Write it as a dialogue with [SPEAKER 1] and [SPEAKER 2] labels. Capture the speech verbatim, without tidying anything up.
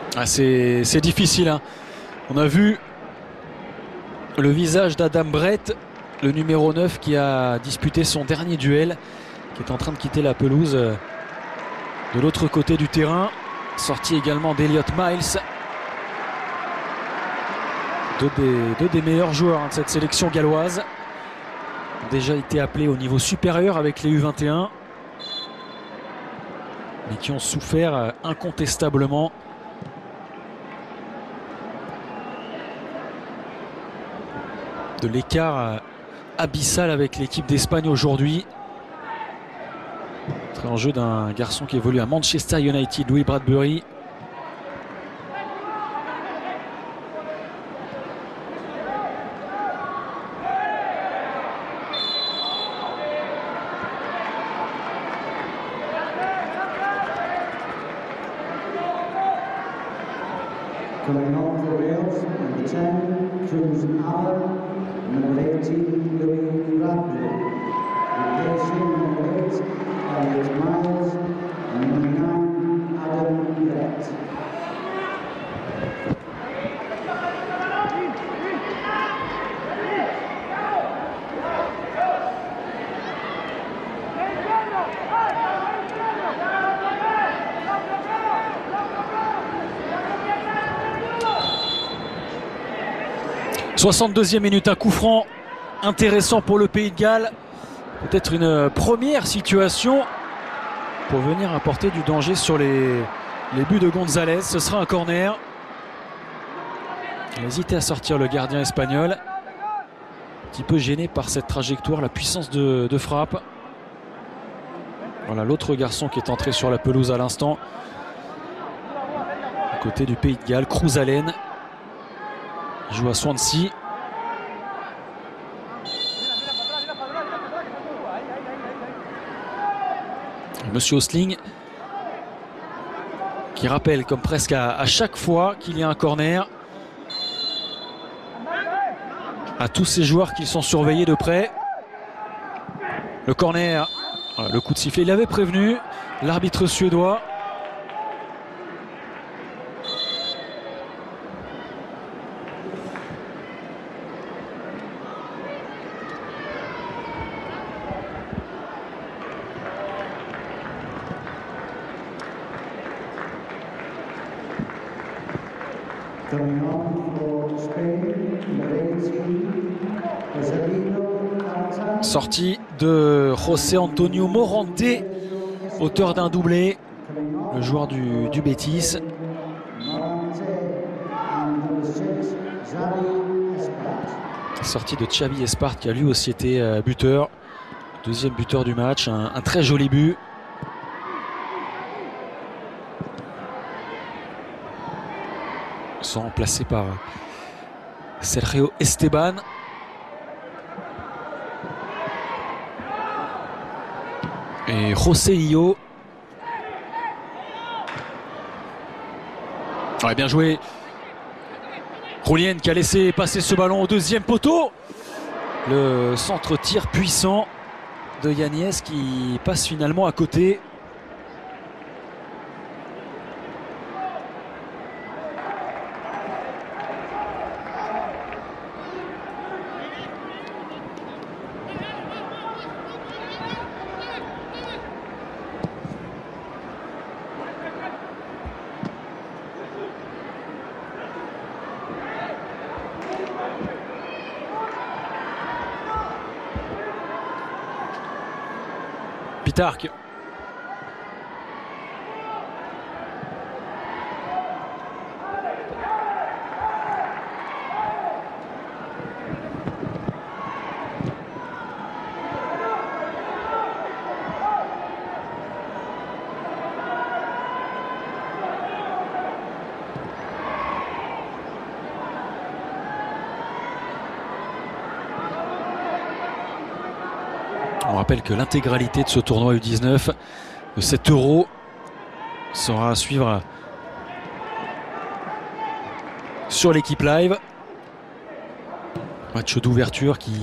[SPEAKER 1] Ah, c'est difficile, hein. On a vu le visage d'Adam Brett, le numéro neuf qui a disputé son dernier duel, qui est en train de quitter la pelouse de l'autre côté du terrain. Sorti également d'Elliott Miles, deux des, deux des meilleurs joueurs, hein, de cette sélection galloise, ont déjà été appelés au niveau supérieur avec les U vingt et un, mais qui ont souffert euh, incontestablement de l'écart euh, abyssal avec l'équipe d'Espagne aujourd'hui. Très en jeu d'un garçon qui évolue à Manchester United, Louis Bradbury.
[SPEAKER 2] Coming on for Wales, number ten, Cruz Allen, number eighteen, Louis Bradbury. Replacing number eight, Elliott Miles, and number nine, Adam Brett.
[SPEAKER 1] soixante-deuxième minute, un coup franc intéressant pour le Pays de Galles. Peut-être une première situation pour venir apporter du danger sur les, les buts de González. Ce sera un corner. Il a hésité à sortir le gardien espagnol. Un petit peu gêné par cette trajectoire, la puissance de, de frappe. Voilà l'autre garçon qui est entré sur la pelouse à l'instant. Du côté du Pays de Galles, Cruz Allen. Il joue à Swansea. Et Monsieur Osling qui rappelle comme presque à, à chaque fois qu'il y a un corner à tous ces joueurs qui sont surveillés de près. Le corner, voilà, le coup de sifflet, il avait prévenu l'arbitre suédois.
[SPEAKER 2] Coming on for Spain, number eighteen, Rosalino Alta.
[SPEAKER 1] Sortie de José Antonio Morante, auteur d'un doublé, le joueur du, du Betis. Sortie de Xavi Espart qui a lui aussi été euh, buteur, deuxième buteur du match, un, un très joli but. Sont remplacés par Sergio Esteban. Et José Illo. Ouais, bien joué. Roulien qui a laissé passer ce ballon au deuxième poteau. Le centre-tir puissant de Yagnès qui passe finalement à côté. Pitarque. On rappelle que l'intégralité de ce tournoi U dix-neuf, de cet Euro, sera à suivre sur l'équipe live. Match d'ouverture qui